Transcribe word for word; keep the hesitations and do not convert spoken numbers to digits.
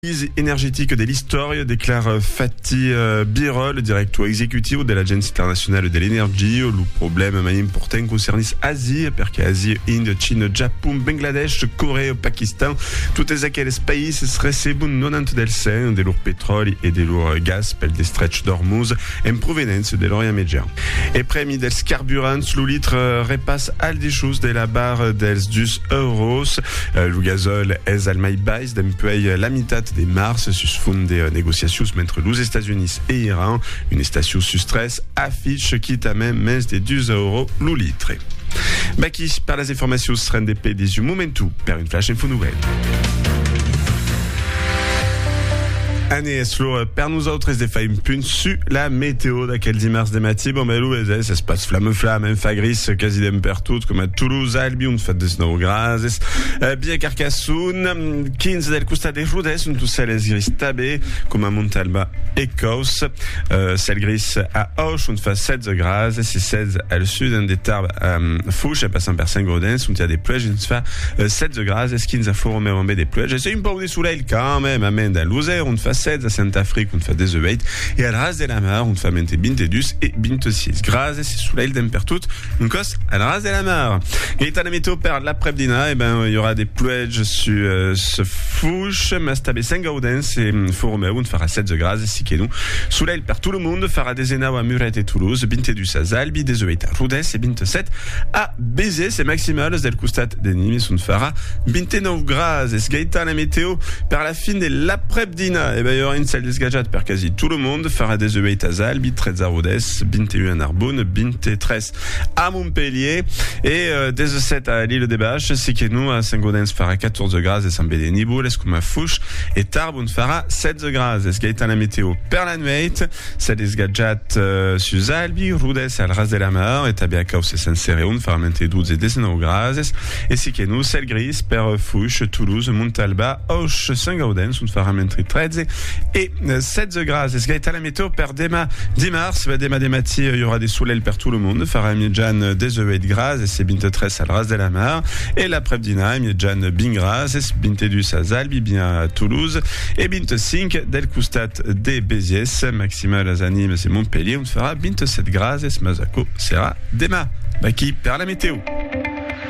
Crise énergétique dell'Historia, déclare Fatih Birol, diretto executivo dell'Agenzia Internazionale dell'Energia. Il problema più importante concerne l'Asia, perché Asia, India, Cina, Giappone, Bangladesh, Corea, Pakistan, tutti questi paesi ricevono novanta per cento del loro petrolio e del loro gas per il stretch d'Ormuz in provenienza dell'Orient Medio. E premi del carburant, lo litro repasse al di sotto della barra dels due euros. Il gasol è al mai baix depuis la metà de mars sus fond de négociations entre los États-Unis et Iran. Une station sus stress affiche quitte à même més de deux euros lo litre. Baki, par les informations seran de P des momentu per une flash info nouvelle. Année slow per nous autres de faire une punt su la météo d'aquel dimanche de matí. Bon, ben, l'O S S passe flamme flamme, en fa gris, quasi d'empertut, comme à Toulouse, Albi, on fait dix-neuf grases. Euh, bien Carcassonne, quinze del costat de Rodez, on tous les gris tabé, comme à Montalba et Cos. Euh, celle gris à Auch, on fait sept grases, et seize à le sud, un des tarbes, euh, Fouche, et passant par Saint-Gaudens, on tient des pluies, on fait euh, sept grases, et quinze à Fouromé, des pluies. C'est une pauvre des soleil quand même, amène à Loser, on fait sept à Saint-Afrique, on fait des huit, et à la race de la mar, on fait mente vingt-deux et vingt-six grases, et c'est soleil d'empertut, on cos à la race de la mar. Et à la météo per l'après-dîner, eh ben, il y aura des pluies sur euh, ce Fouche, Mastabé Saint-Gaudens, et Fouromé, on fera sept grases, et si que nous, soleil per tout le monde, fera des énaux à Muret et Toulouse, vingt-deux à Albi, des huit à Rodez, et vingt-sept à Béziers, c'est maximal, del costat de Nimes, on fera vingt-neuf grases, et ce gaïta la météo, per la fin de l'après-dîner, eh ben, il y aura une salle d'esgadjat per quasi tout le monde, fera des huit à Albi, treize à Rodez, vingt-un à Narbonne, vingt-trois à Montpellier, et euh, dix-sept à l'île des Bâches, si que nous, à Saint-Gaudens, fera quatorze grases, et Saint-Bédénibourg, comme à Fouche, et Tarbes, on fera sept grases, et ce gaïta la météo per la nuit, salle d'esgadjat euh, sur Albi, Rodez, à la race de la mar, et Tabiacaus et Saint-Céréon, fera douze et dix-neuf grases, et si que nous, celle grise, per Fouche, Toulouse, Montalba, Auch, Saint-Gaudens, on fera treize et sept grases. Ce qui est à la météo per dema dimanche, bah, dema demati, il y aura des soleils per tout le monde. Fera miedjan des huit grases, et c'est vingt-trois à la race de la mar. Et l'après-dîner, miedjan bin grases, et vingt-deux à Zalbi, bien à Toulouse, et vingt-cinq del costat des Béziers, maximal à Nîmes, c'est Montpellier, on fera vingt-sept grases, et Mazako sera dema. Baki per la météo.